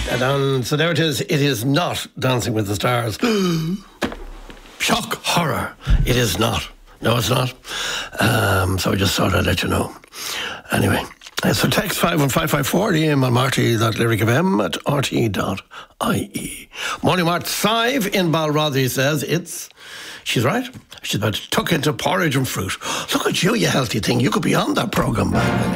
And so there it is. It is not Dancing with the Stars. Shock, horror. It is not. No, it's not. So I just thought I'd let you know. Anyway, so text 51554, email marty.lyricfm at rt.ie. Morning, Mart. Sive in Balrothy says she's right. She's about to tuck into porridge and fruit. Look at you healthy thing. You could be on that programme.